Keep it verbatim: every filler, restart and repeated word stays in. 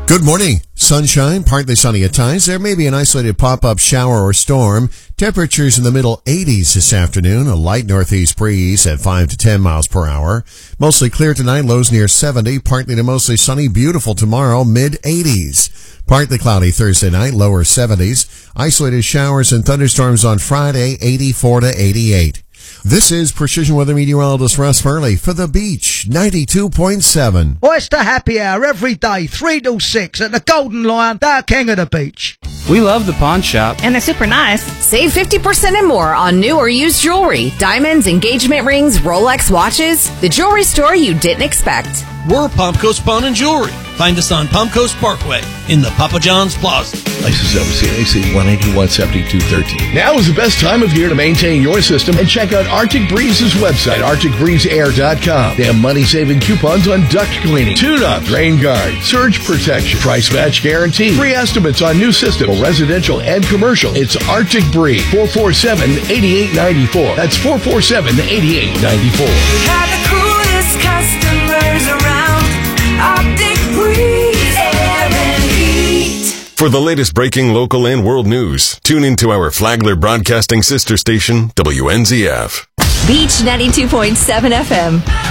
Good morning. Sunshine, partly sunny at times. There may be an isolated pop-up shower or storm. Temperatures in the middle eighties this afternoon. A light northeast breeze at five to ten miles per hour. Mostly clear tonight. Lows near seventy. Partly to mostly sunny. Beautiful tomorrow. mid eighties. Partly cloudy Thursday night. Lower seventies. Isolated showers and thunderstorms on Friday. eighty-four to eighty-eight. This is Precision Weather Meteorologist Russ Furley for The Beach, ninety-two point seven. Well, it's the happy hour every day, three till six at the Golden Lion, the king of the beach. We love the pawn shop. And they're super nice. Save fifty percent and more on new or used jewelry, diamonds, engagement rings, Rolex watches. The jewelry store you didn't expect. We're Palm Coast Pawn and Jewelry. Find us on Palm Coast Parkway in the Papa John's Plaza. License number C A C one eighty-one seventy-two thirteen. Now is the best time of year to maintain your system and check out Arctic Breeze's website, arctic breeze air dot com. They have money-saving coupons on duct cleaning, tune-up, rain guard, surge protection, price match guarantee, free estimates on new systems, residential and commercial. It's Arctic Breeze, four four seven, eight eight nine four. That's four four seven, eight eight nine four. We have the coolest customers around. Arctic Breeze Air and Heat. For the latest breaking local and world news, tune into our Flagler Broadcasting sister station, W N Z F. Beach ninety-two point seven F M.